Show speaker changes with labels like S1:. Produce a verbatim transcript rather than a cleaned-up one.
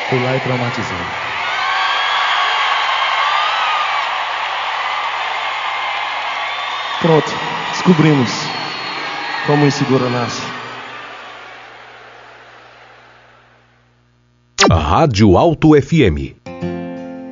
S1: Fui lá e traumatizei. Pronto, descobrimos como o inseguro nasce.
S2: Rádio Alto F M.